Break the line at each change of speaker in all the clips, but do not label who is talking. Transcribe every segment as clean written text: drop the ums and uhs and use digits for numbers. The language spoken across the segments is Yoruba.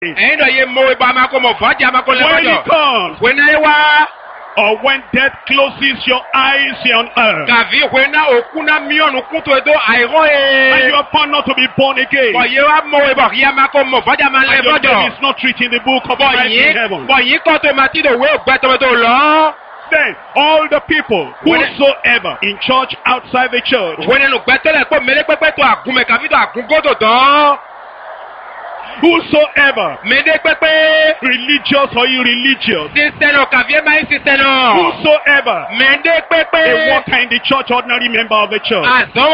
When he comes, or when death closes your eyes here on earth, and you are found not to be born again, and your name is not written in the book of life in heaven, then all the people whosoever in church, outside the church, whosoever, religious or irreligious, whosoever, a worker in the church, ordinary member of the church,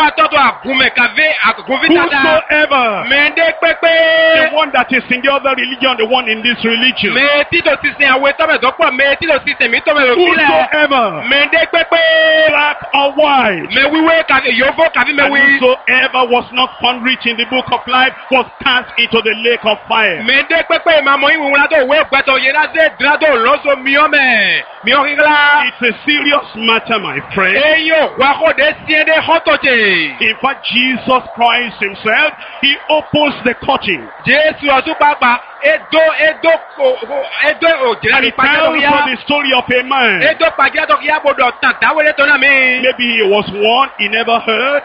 whosoever, the one that is in the other religion, the one in this religion, whosoever, black or white, and whosoever was not found rich in the book of life was cast into the lake of fire. It's a serious matter, my friend. In fact, Jesus Christ himself, he opens the curtain. And he tells us the story of a man. Maybe he was one he never heard.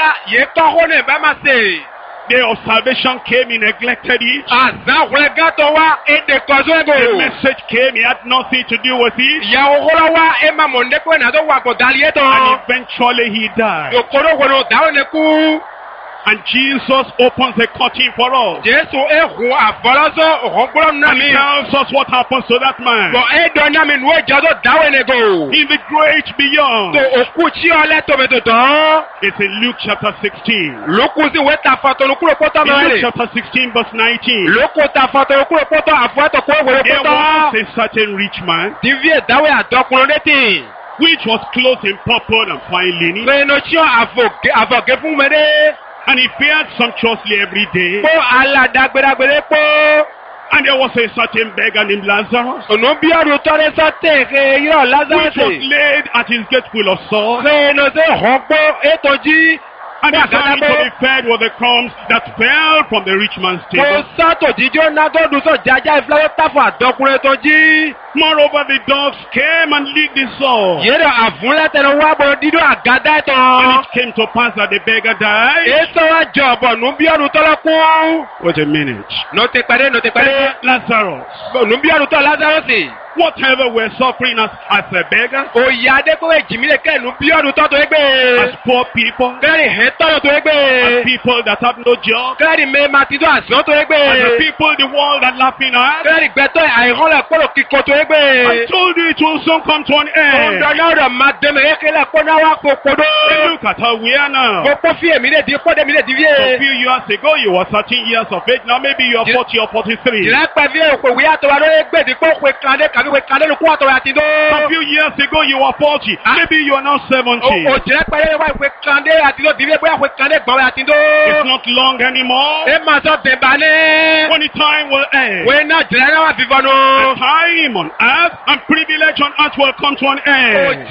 Day of salvation came, he neglected it. The message came, he had nothing to do with it. And eventually he died. And Jesus opens the curtain for us. And he tells us what happens to that man in the great beyond. It's in Luke chapter 16. In Luke chapter 16 verse 19. There was a certain rich man which was clothed in purple and fine linen, and he fared sumptuously every day. And there was a certain beggar named Lazarus, which was laid at his gate full of sores, and designed to be fed with the crumbs that fell from the rich man's table. Moreover, the dogs came and licked his sores. And it came to pass that the beggar died. Wait a minute. Lazarus, whatever we're suffering as a beggar, as poor people, as people that have no job, as the people the world are laughing at, I told you it will soon come to an end. Look at how we are now. A few years ago you were 13 years of age, now maybe you are 40 or 43. A few years ago you were 40, maybe you are now 70. It's not long anymore. When the time will end, the time on earth and privilege on earth will come to an end.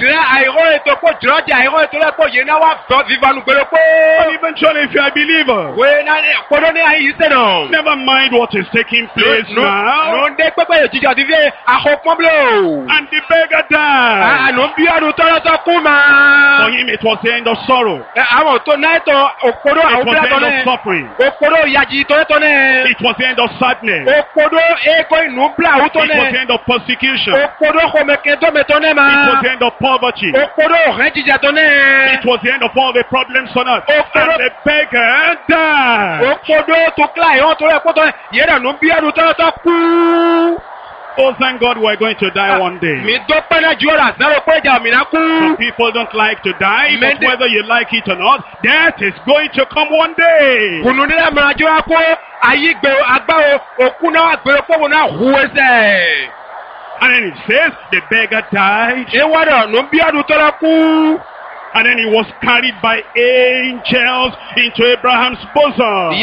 And eventually, if you are a believer, never mind what is taking place now. And the beggar died. For him it was the end of sorrow. It was the end of suffering. It was the end of sadness. It was the end of persecution. It was the end of poverty. It was the end of all the problems on earth. And the beggar died. Oh, thank God we're going to die one day. Some people don't like to die, but whether you like it or not, death is going to come one day. And then it says, the beggar died. And then he was carried by angels into Abraham's bosom.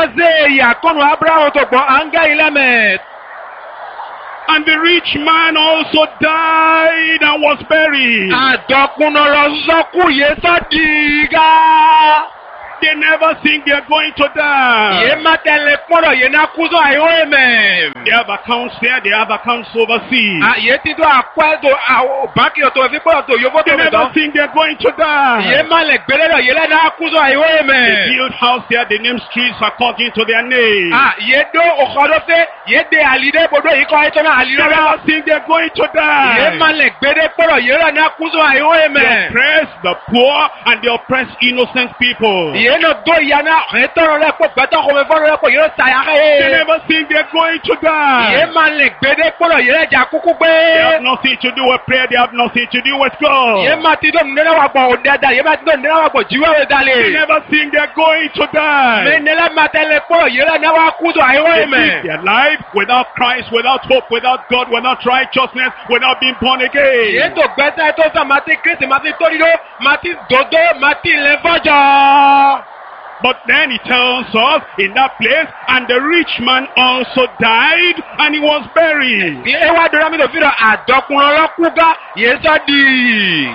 And the rich man also died and was buried. they never think they are going to die.
Ye matele kpɔɖɔ ye na kuzo ayiwo eme.
They have accounts there, they have accounts overseas.
Ye ti do akpɛ do awo banki yɔ to fi kpɔɖɔ to yovo
They
to me
never
dɔn.
think they are going to die.
Ye ma le gbele dɔ ye le na kuzo ayiwo
They
eme.
build house there, they name streets according to their name.
Ye do oxɔ ɖo fe ye de ali ɖe bodo yi kɔ etɔ na ali
They
ɖe
never
la.
think they are going to die.
Ye ma le gbele kpɔɖɔ ye le na kuzo ayiwo
They
eme.
oppress the poor and they oppress innocent people.
Ye no do ya na etɔ ɖe kpɔ gbɛtɔ xɔmefɔ ɖe kpɔ ye le saya
They
xe.
never think they are going to die.
Ye ma le gbele kpɔɖɔ ye le dza kuku
They have
gbe.
nothing to do with prayer, they have nothing to do with God.
Ye ma ti do nu ɖe wa gbɔ o de da ye ma ti do nu ɖe wa gbɔ dziwɔ we da
They
le.
never think they are going to die.
Me ne le ma te le kpɔɖɔ ye le na wa kuzo ayiwo
They
eme.
live their life without Christ, without hope, without God, without righteousness, without being born
Ye
again.
to gbɛsɛ to sa ma ti Kristi ma ti tori do ma ti dodo ma ti le fɔjɔ.
But then he tells us in that place, and the rich man also died and he was buried.
Ti e wa do la mi do fi do adɔkunlɔ lɔ kuga ye sɔ di.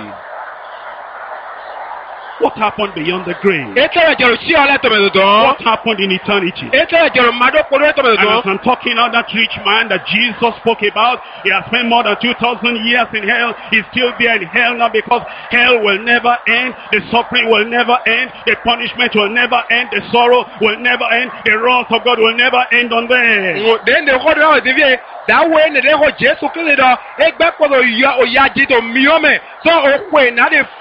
What happened beyond the grave?
E tɛ jɛrɛ si ɔlɛ tɔmɛ dɔdɔn.
What happened in eternity?
E tɛ jɛrɛ ma do kpɔdɔ tɔmɛ
And as
dɔdɔn.
I'm talking about that rich man that Jesus spoke about, he has spent more than 2,000 years in hell. He's still there in hell now because hell will never end. The suffering will never end. The punishment will never end. The sorrow will never end. The wrath of God will never end on them.
Den de xɔ do la o ti fi dawo ne de xɔ Jesu Kristi dɔ egbe kpɔdɔ o ya dzi to miɔ me sɔ o koe na de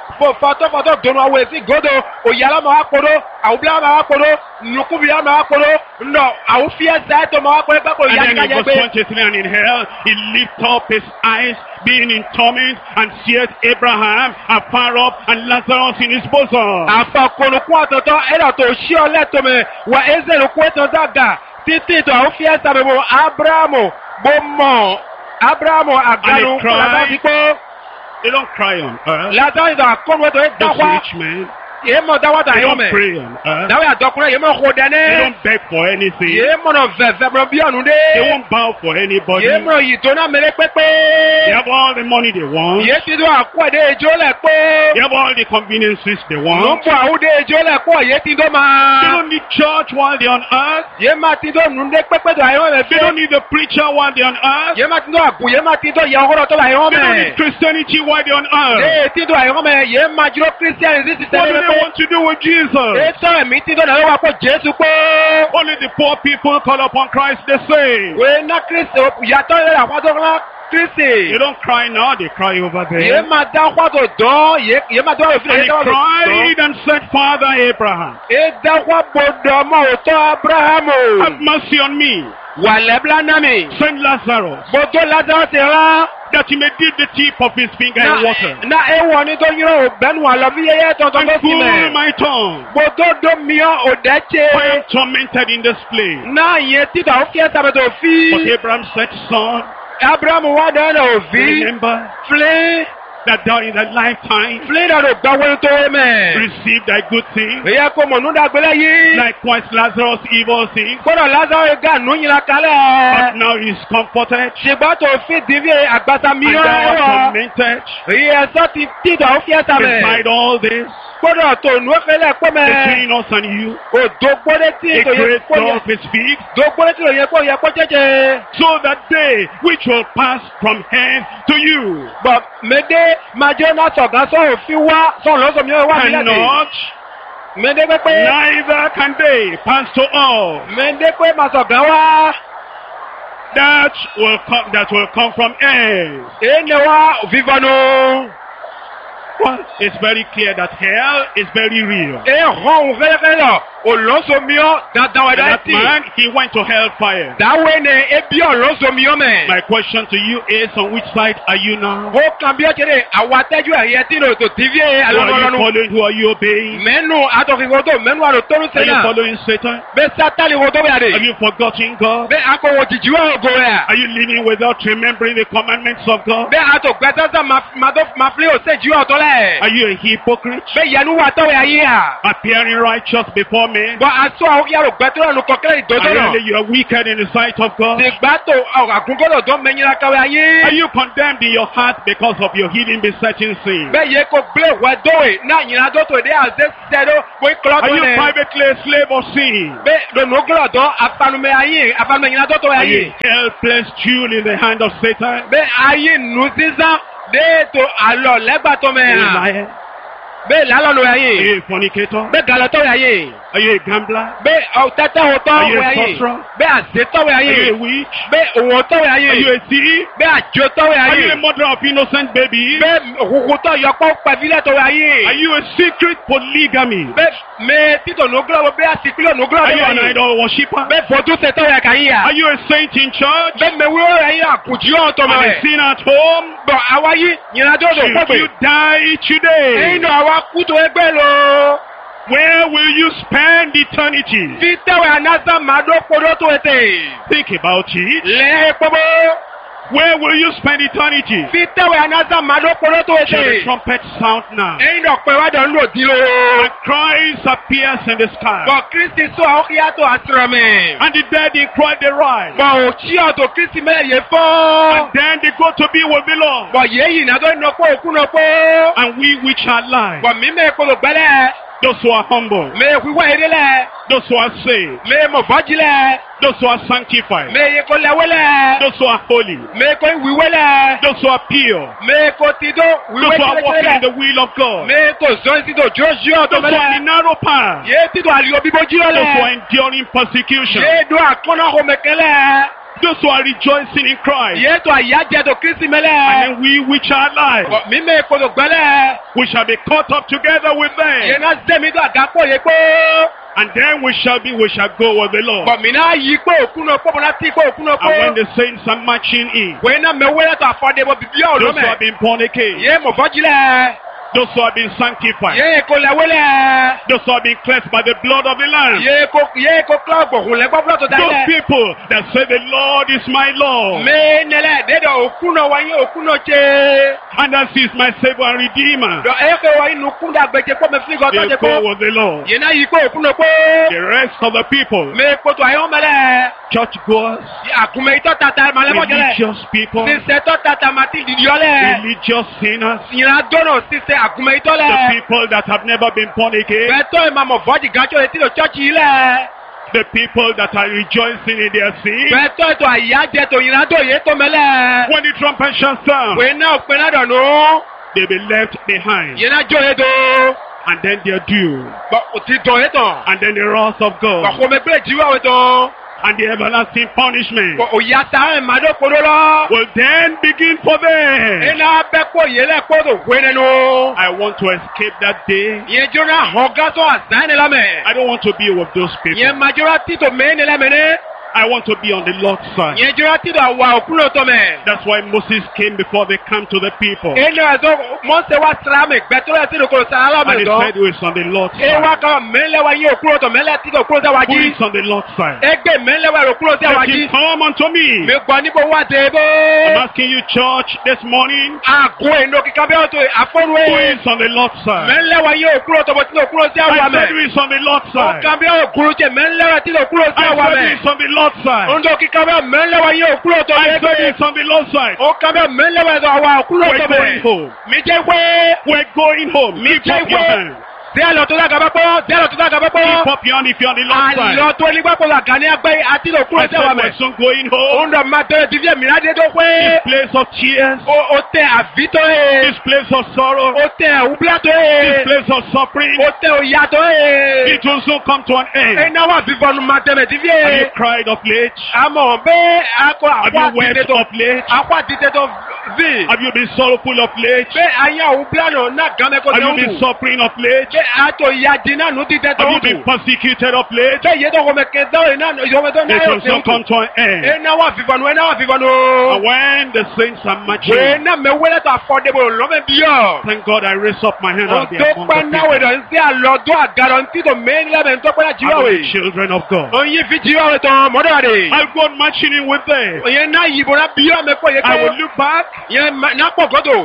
fɔtɔ donu awo esi godo o yala ma wa kpɔdɔ awo bila ma wa kpɔdɔ nukubi ma wa kpɔdɔ nɔ awo fiyɛ sa to ma wa kpɔdɔ egbe kpɔdɔ ya
And
ka
then in
yɛ
verse
gbe.
23, and in hell, he lifted up his eyes, being in torment, and seeth Abraham afar off and Lazarus in his bosom.
Afɔkonukun atɔtɔ ɛlɔ to si ɔlɛ tɔmɛ wa ezelukun etɔtɔ ga titi to awo fiyɛ sa bɛ mo Abrahamu bo mɔ Abrahamu aganu
cried.
Lazarus ti kpɔ
They don't cry on earth.
Lazarus to akɔnu eto
Those
edakwa
rich men,
ye mɔ dawata
they
yɔ
don't
mɛ
pray on earth.
dawo adɔkunna ye mɔ xɔ
They
dɛnɛ
don't beg for anything.
ye mɔnɔ vɛvɛ mɔ biɔnu
They
de
won't bow for anybody.
ye mɔ yi tona mele
They
kpekpe
have all the money they want.
ye ti do akɔ de edzo lɛ
They
kpɔ
have all the conveniences they want.
nubu awu de edzo lɛ kpɔ ye ti do
They
ma
don't need church while they're on earth.
ye ma ti do nu de kpekpe do ayɔ mɛ
They don't
fɛ
need the preacher while they're on earth.
ye ma ti do agu ye ma ti do yahoo to la ayɔ
They don't need
mɛ
Christianity while they're on earth.
ye ti do ayɔ mɛ ye ma dzro Christian ti
What do
sɛ
they want to do with Jesus?
etɔ mi ti do na wa kɔ Jesu kpɔ.
Only the poor people call upon Christ the same.
We na Kristi yàtọ̀ yẹrẹ àkọ́tọ̀ ńlá
They
Kristi.
don't cry now, they cry over
Yé
there.
máa dá kwátò dán, yé máa dá òfin
And
yé
he
dá òfin dán.
cried and said, Father Abraham,
É dá kwá gbọdọ̀ mọ́ òótọ́ Abrahamu.
have mercy on me.
Wà lẹ́bílá náà mi.
Send Lazarus,
Gbọdọ̀ Lazarus ti rán.
that he may dip the tip of his finger in water
Na ewọ ni tó yúrò ògbẹ́nu àlọ́ bí yẹyẹ tọ̀tọ̀
and
tó sì
cool
mẹ́.
my tongue.
Gbọdọ̀ dó miọ́
I am
òdẹ́tse.
tormented in this place.
Náà yẹn títà ó fiẹ́ sábẹ̀tò
But
fi.
Abraham said, Son,
Abrahamu wá dáná òfin.
remember
Filé.
that thou in thy lifetime
Filé náà ló gbàwé tó wé mẹ́.
received thy good things.
Èyí kò mọ̀ nínú àgbélé yìí.
Likewise Lazarus evil things.
Gbọ́dọ̀ Lazarus gà nù yìnyín
But
kalẹ̀.
now he is comforted
Ṣùgbọ́n tó fi dìbí àgbàsá
and
mìíràn
thou art
wọ̀.
tormented.
Èyí ẹ̀sọ́ ti títọ̀ ó fi ẹ̀sà
Beside
mẹ́.
all this,
Gbọ́dọ̀ tó nù ẹ̀fẹ̀lẹ̀ pọ̀ mẹ́.
between us and you,
Òdò gbọ́dọ̀ tí
a
ètò yẹ
great
kó yẹ.
gulf is fixed,
Dò gbọ́dọ̀ tí òye kó yẹ kó jẹ́jẹ́.
so that they which will pass from hand to you
Bọ̀ mẹ́dẹ́ máa jẹ́ náà sọ̀gá sọ̀rọ̀ fi wá sọ̀rọ̀ lọ́sọ̀ mi wá nílẹ̀ dé.
cannot,
Mẹ́dẹ́ pẹ́pẹ́.
neither can they pass to all
Mẹ́dẹ́ pé máa sọ̀gá wá.
that will come from hell.
Èyí ni wá vivanu.
Well, it's very clear that hell is very real.
Èyí hàn òun fẹ́lẹ́fẹ́lẹ́ lọ. Olóńsọmiọ́ dandan
And
wẹ̀dá
that
tì.
man, he went to hellfire.
Dáwé ni ebi olóńsọmiọ́ mẹ́.
My question to you is, on which side are you now?
Ó kàn bí ẹ̀kẹ́rẹ́ àwọn atẹ́jú ẹ̀yẹ tí ló tó tv
Who are you
alọ́lọ́nu.
following? Who are you obeying?
Mẹ́nu àtọ̀kìwòtò mẹ́nu àlòtọ́rù
Are you
sẹ́nà.
following Satan?
Bẹ́ẹ̀ sátálì wòtò bẹ́ẹ̀
Have
dé.
you forgotten God?
Bẹ́ẹ̀ akọ̀wò jìjì wẹ̀ ògo rẹ̀.
Are you living without remembering the commandments of God?
Bẹ́ẹ̀ àtọ̀gbẹ́sẹ̀sẹ̀ máa fi òsè jù ọ̀tọ̀ lẹ̀.
Are you a hypocrite?
Bẹ́ẹ̀ yẹnu wà tọ́wẹ̀ ayé à.
Appearing righteous before men.
But I saw how you are better than Kokere Dodo.
You are wicked in the sight of God.
The battle of Agungodo don't mean
Are you condemned in your heart because of your hidden besetting sin?
Are you
privately a slave of sin? Are you a helpless jewel in the hand of Satan? Are you a fornicator? Are you a gambler? Are you a sorcerer? Are you a witch? Are you a thief? Are you a mother of innocent babies? Are you a secret polygamy? Are you an idol worshipper? Are you a saint in church? Are a sinner at home? Should you die today? Where will you spend eternity? Think about it. Where will you spend eternity? Shall the trumpet sound now? And Christ appears in the sky. And the dead in Christ they rise. And then they go to be with the Lord. And we which are alive, those who are humble, those who are saved, those who are sanctified, those who are holy, those who are pure, those who are walking in the will of God, those who are in the narrow path, those who are enduring persecution, those who are rejoicing in Christ, and then we which are alive, we shall be caught up together with them, and then we shall go with the Lord. And when the saints are marching in, those who have been born again, those who have been sanctified, those who have been cleansed by the blood of the Lamb, those people that say the Lord is my Lord, and that is my Savior and Redeemer, they go with the Lord. The rest of the people, churchgoers, religious people, religious sinners, the people that have never been born again, the people that are rejoicing in their sin, when the trumpet shall sound, they'll be left behind. And then their due, and then the wrath of God, and the everlasting punishment will then begin for them. I want to escape that day. I don't want to be with those people. I want to be on the Lord's side. That's why Moses came before they come to the people. And he said he was on the Lord's side. Who is on the Lord's side? Let him come unto me. I'm asking you, church, this morning, who is on the Lord's side? I said who is on the Lord's side? I said who is on the Lord's side. I said it's on the Lord's side. We're going home. We're going home. Lift up your hands. Keep up your hand if you're on the Lord's side. I said we're soon going home. This place of tears, this place of sorrow, this place of suffering, it will soon come to an end. Have you cried of late? Have you wept of late? Have you been sorrowful of late? Have you been suffering of late? Have you been persecuted of late? It will soon come to an end. And when the saints are marching, thank God I raise up my hand and be among the children of God. I'll go on marching in with them. I will look back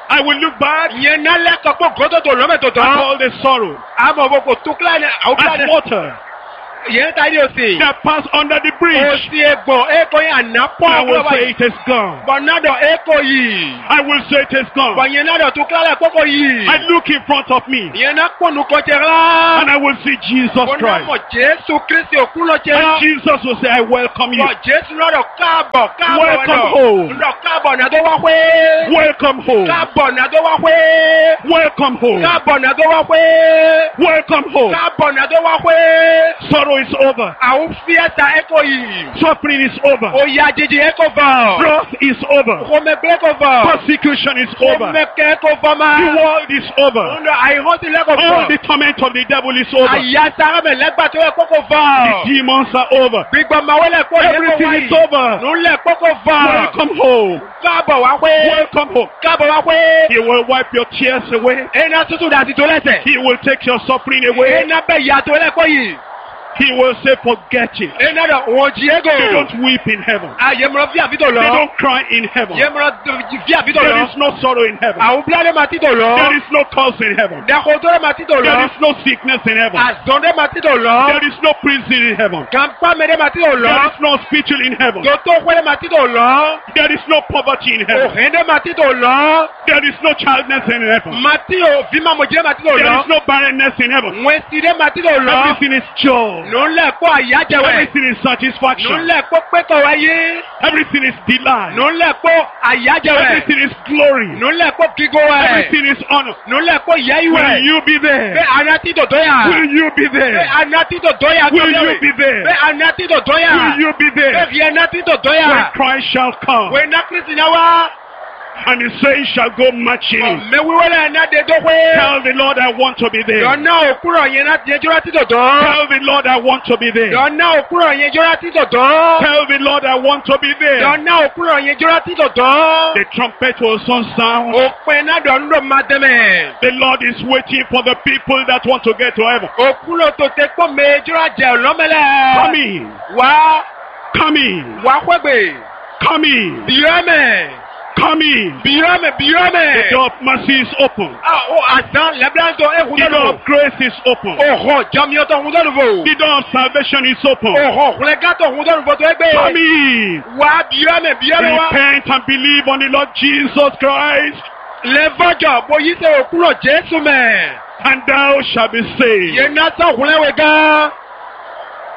I will look back
Yẹn nálẹ̀ kọ́kọ́ gọ́dọ̀ tó lọ́mẹ̀ tó
at
tán.
all the sorrow,
Àmọ̀ gbogbo tó kílá ní àwọn kílá
as
ní.
water
Yẹn ta ní òsì.
that passed under the bridge.
Òsì egbò èkó yẹn àná pọ̀
I will
ọ̀gbọ́n
say
báyìí.
it is gone.
Bọ̀nádọ̀ èkó yìí.
I will say it is gone.
Bọ̀nyẹn nádọ̀ tó kílá lẹ̀ kọ́kọ́ yìí.
I look in front of me
Yẹn ná pọ̀nù kọjá rá.
and I will see Jesus
Bọ̀nà
Christ.
mọ̀ Jésù Kristi òkú lọ jẹ́
And
rá.
Jesus will say, I welcome you.
Bọ̀ Jésù lọ́dọ̀ káàbọ̀ káàbọ̀
Welcome home.
Lọ́dọ̀ káàbọ̀ náà tó wá pé.
Welcome home.
Káàbọ̀ náà tó wá pé.
Welcome home.
Káàbọ̀ náà tó wá pé.
Welcome home.
Káàbọ̀ náà tó wá pé.
Sorrow is over.
Àwọn fiesta ẹ̀kọ́ yìí.
Suffering is over.
Oyà jíjí ẹ̀kọ́ bọ̀.
Wrath is over.
Kòmẹ̀gbẹ́ ẹ̀kọ́ bọ̀.
Persecution is over.
Kòmẹ̀kẹ́ ẹ̀kọ́ bọ̀
The
máa.
world is over.
Ọ̀nà àìrántí lẹ́kọ̀ọ́
All
bọ̀.
the torment of the devil is over.
Àyà sáramẹ̀ lẹ́gbà tó ẹ̀kọ́ kò
The
bọ̀.
demons are over.
Gbígbọ́ máa wọlé kó yẹ kó
Everything
wáyé.
is over.
Nùlẹ̀ kókó bọ̀.
Welcome home.
Káàbọ̀ wá pé.
Welcome home.
Káàbọ̀ wá pé.
He will wipe your tears away.
Iná tútù dàtí tó lẹ́sẹ̀.
He will take your suffering away.
Iná bẹ̀ yàtọ̀ lẹ́kọ̀ọ́ yìí.
He will say, forget it.
Iná dọ̀ wọ́n jí égò.
They don't weep in heaven.
Àyèmọ̀rọ̀ fi àbítò
They
lọ.
don't cry in heaven.
Yèmọ̀rọ̀ fi àbítò
There
lọ.
is no sorrow in heaven.
Àwọn bíládé máa títò lọ.
There is no curse in heaven.
Dàkọ̀tọ̀rẹ́ máa títò
There
lọ.
is no sickness in heaven.
Àzọ̀ndẹ́ máa títò lọ.
There is no prison in heaven.
Kàmpámẹ́dẹ́ máa títò lọ.
There is no hospital in heaven.
Dòtó wẹ́lẹ́ máa títò lọ.
There is no poverty in heaven.
Òhèndé máa títò lọ.
There is no childless in heaven.
Màtí òfin máa mọ̀jẹ́ máa títò
There
lọ.
is no barrenness in heaven.
Wẹ̀sídẹ́ máa títò lọ.
Everything is joy.
Nùlẹ̀ kó àyájẹwẹ̀.
Everything is satisfaction.
Nùlẹ̀ kó pẹ́kọ̀ wáyé.
Everything is delight.
Nùlẹ̀ kó àyájẹwẹ̀.
Everything is glory.
Nùlẹ̀ kó kíkó wẹ̀.
Everything is honor.
Nùlẹ̀ kó yẹ́yí
Will
wẹ̀.
you be there?
Bẹ́ẹ̀ anati tó dọ́yà.
Will you be
Bẹ́ẹ̀
there?
anati tó dọ́yà.
Will you be there?
Bẹ́ẹ̀ anati tó dọ́yà.
Will you be there?
Bẹ́ẹ̀ fi anati tó
When
dọ́yà.
Christ shall come
Wẹ̀ ná Kristi náà wá.
and his saints shall go marching in.
Mẹ́wíwẹ́lẹ̀ ẹ̀ná de dọ́pẹ́.
Tell the Lord I want to be there.
Dọ̀nà òkúrọ̀ yẹn láti ẹjọ́ láti dọ̀dọ̀.
Tell the Lord I want to be there.
Dọ̀nà òkúrọ̀ yẹn ẹjọ́ láti dọ̀dọ̀.
Tell the Lord I want to be there.
Dọ̀nà òkúrọ̀ yẹn ẹjọ́ láti dọ̀dọ̀.
The trumpet will soon sound.
Òpin náà dọ̀nà máa tẹ́mẹ̀.
The Lord is waiting for the people that want to get to heaven.
Òkúrọ̀ tó tẹ pọ́ mẹ́ ẹjọ́ lájẹ̀ ọ̀lọ́mẹ́lẹ̀.
Come in.
Wá
Come in.
wá pẹ́gbẹ̀.
Come in.
Bìrẹ́mẹ̀.
Come in.
Bìrẹ́mẹ̀
The
bìrẹ́mẹ̀.
door of mercy is open.
Ó àdán lẹ́bíláńtọ̀ ẹ̀hún
The door
dọ́dọ̀.
of grace is open.
Ọ̀họ̀ jọmíọ́tọ̀ ọ̀hún dọ́dọ̀ fò.
The door of salvation is open.
Ọ̀họ̀ kúlẹ̀gátọ̀ ọ̀hún dọ́dọ̀ fò tó ẹgbẹ́.
Come in.
Wá bìrẹ́mẹ̀ bìrẹ́mẹ̀ wá.
Repent and believe on the Lord Jesus Christ,
Lẹ́fọ́jọ̀ bóyí sẹ́ òkúrọ̀ Jésù mẹ́.
and thou shalt be saved.
Yẹn náà sọ̀kúnlẹ̀wẹ̀ gan.